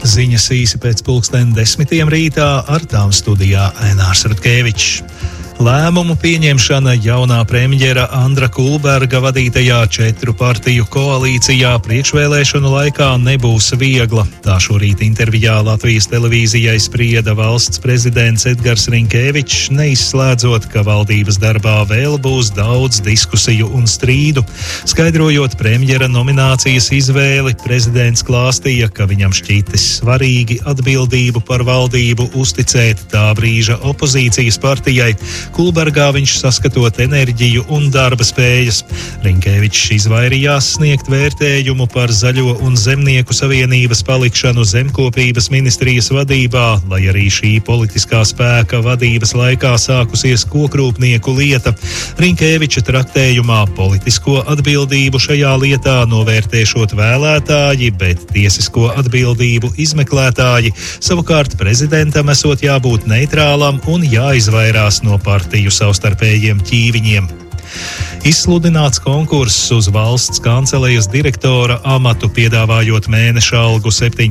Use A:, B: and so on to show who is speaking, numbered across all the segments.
A: Ziņas īsi pēc 10:10 rītā, ar tām studijā Ainārs Rutkevičs. Lēmumu pieņemšana jaunā premjera Andra Kulberga vadītajā 4 partiju koalīcijā priekšvēlēšanu laikā nebūs viegla. Tā šorīt intervijā Latvijas televīzijai sprieda valsts prezidents Edgars Rinkevičs, neizslēdzot, ka valdības darbā vēl būs daudz diskusiju un strīdu. Skaidrojot premjera nominācijas izvēli, prezidents klāstīja, ka viņam šķitis svarīgi atbildību par valdību uzticēt tā brīža opozīcijas partijai. Kulbergā viņš saskatot enerģiju un darba spējas. Rinkevičs izvairījās sniegt vērtējumu par Zaļo un Zemnieku savienības palikšanu zemkopības ministrijas vadībā, lai arī šī politiskā spēka vadības laikā sākusies kokrūpnieku lieta. Rinkeviča traktējumā politisko atbildību šajā lietā novērtēšot vēlētāji, bet tiesisko atbildību izmeklētāji. Savukārt prezidentam esot jābūt neitrālam un jāizvairās no partiju savstarpējiem ķīviņiem. Izsludināts konkurss uz valsts kancelejas direktora amatu, piedāvājot mēneša algu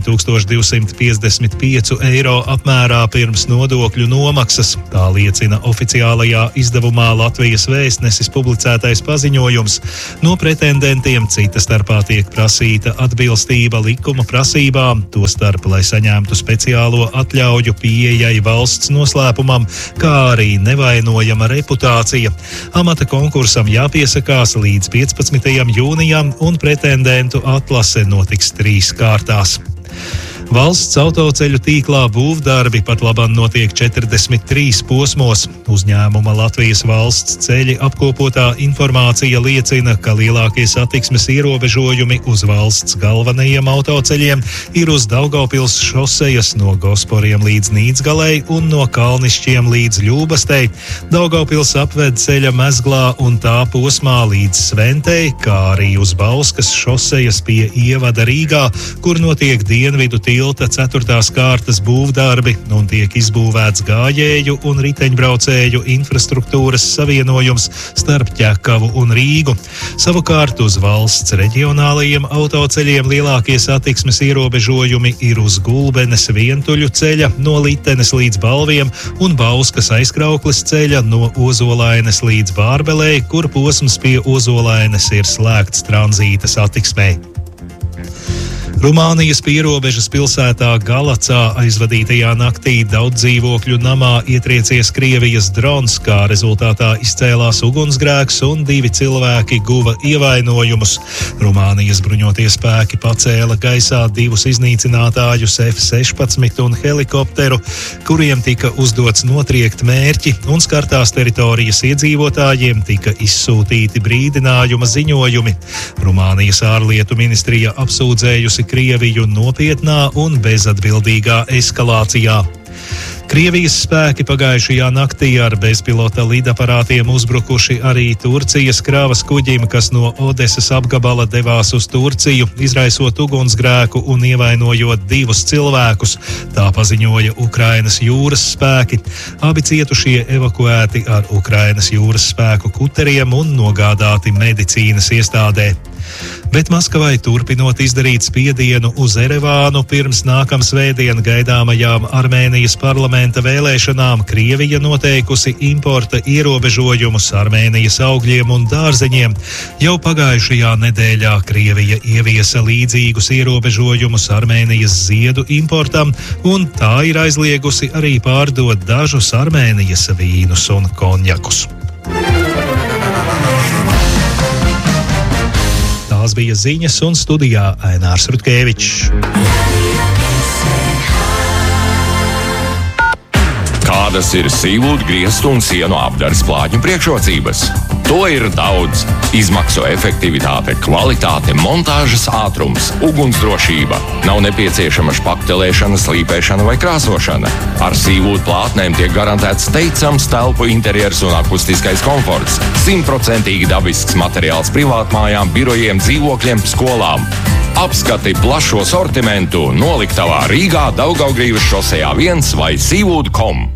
A: 7255 eiro apmērā pirms nodokļu nomaksas. Tā liecina oficiālajā izdevumā Latvijas Vēstnesis publicētais paziņojums. No pretendentiem cita starpā tiek prasīta atbilstība likuma prasībām, tostarp, lai saņemtu speciālo atļauju pieejai valsts noslēpumam, kā arī nevainojama reputācija. Amata konkursam jāpiesakās līdz 15. jūnijam, un pretendentu atlase notiks 3 kārtās. Valsts autoceļu tīklā būvdarbi pat labam notiek 43 posmos. Uzņēmuma Latvijas valsts ceļi apkopotā informācija liecina, ka lielākie satiksmes ierobežojumi uz valsts galvenajiem autoceļiem ir uz Daugavpils šosejas no Gosporiem līdz Nīdzgalei un no Kalnišķiem līdz Ļūbastei, Daugavpils apvedceļa Mezglā un tā posmā līdz Sventei, kā arī uz Bauskas šosejas pie ievada Rīgā, kur notiek dienvidu tilta 4. kārtas būvdarbi un tiek izbūvēts gājēju un riteņbraucēju infrastruktūras savienojums starp Ķekavu un Rīgu. Savukārt uz valsts reģionālajiem autoceļiem lielākie satiksmes ierobežojumi ir uz Gulbenes vientuļu ceļa no Litenes līdz Balviem un Bauskas aizkraukles ceļa no Ozolaines līdz Bārbelei, kur posms pie Ozolaines ir slēgts tranzīta satiksmei. Rumānijas pierobežas pilsētā Galacā aizvadītajā naktī daudz dzīvokļu namā ietriecies Krievijas drons, kā rezultātā izcēlās ugunsgrēks un 2 cilvēki guva ievainojumus. Rumānijas bruņotie spēki pacēla gaisā 2 iznīcinātājus F-16 un helikopteru, kuriem tika uzdots notriekt mērķi, un skartās teritorijas iedzīvotājiem tika izsūtīti brīdinājuma ziņojumi. Rumānijas ārlietu ministrija apsūdzējusi Krieviju nopietnā un bezatbildīgā eskalācijā. Krievijas spēki pagājušajā naktī ar bezpilota lidaparātiem uzbrukuši arī Turcijas kravas kuģim, kas no Odesas apgabala devās uz Turciju, izraisot ugunsgrēku un ievainojot 2 cilvēkus. Tā paziņoja Ukrainas jūras spēki. Abi cietušie evakuēti ar Ukrainas jūras spēku kuteriem un nogādāti medicīnas iestādē. Bet Maskavai turpinot izdarīt spiedienu uz Erevānu pirms nākamsvētdien gaidāmajām Armēnijas parlamenta vēlēšanām, Krievija noteikusi importa ierobežojumus Armēnijas augļiem un dārzeņiem. Jau pagājušajā nedēļā Krievija ieviesa līdzīgus ierobežojumus Armēnijas ziedu importam, un tā ir aizliegusi arī pārdot dažus Armēnijas vīnus un konjakus. Tās bija ziņas, un studijā Ainārs Rutkevičs.
B: Kādas ir Seawood griestu un sienu apdares plātņu priekšrocības? To ir daudz. Izmaksu efektivitāte, kvalitāte, montāžas ātrums, ugunsdrošība. Nav nepieciešama špaktelēšana, slīpēšana vai krāsošana. Ar Seawood plātnēm tiek garantēts teicams telpu interjers un akustiskais komforts. 100% dabisks materiāls privātmājām, birojiem, dzīvokļiem, skolām. Apskati plašo sortimentu noliktavā Rīgā, Daugavgrīvas šosejā 1 vai seawood.com.